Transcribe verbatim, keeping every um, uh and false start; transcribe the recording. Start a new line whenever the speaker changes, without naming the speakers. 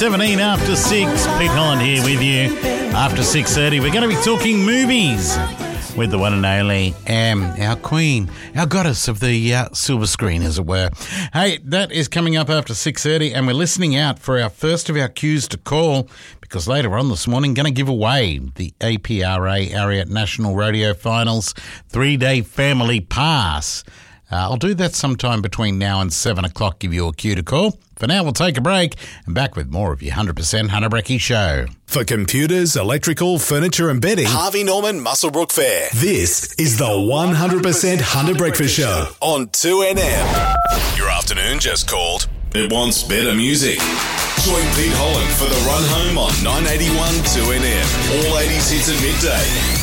seventeen after six. Pete Holland here with you. After six thirty, we're going to be talking movies with the one and only um, our queen, our goddess of the uh, silver screen, as it were. Hey, that is coming up after six thirty, and we're listening out for our first of our cues to call, because later on this morning, going to give away the A P R A Ariat National Radio Finals three-day family pass. Uh, I'll do that sometime between now and seven o'clock, give you a cue to call. For now, we'll take a break and back with more of your one hundred percent Hunter Brecky show.
For computers, electrical, furniture and bedding,
Harvey Norman Muswellbrook Fair.
This is the one hundred percent Hunter Breakfast Show
on two N M. Your afternoon just called. It wants better music. Join Pete Holland for the run home on nine eighty-one two N M. All eighties hits at midday.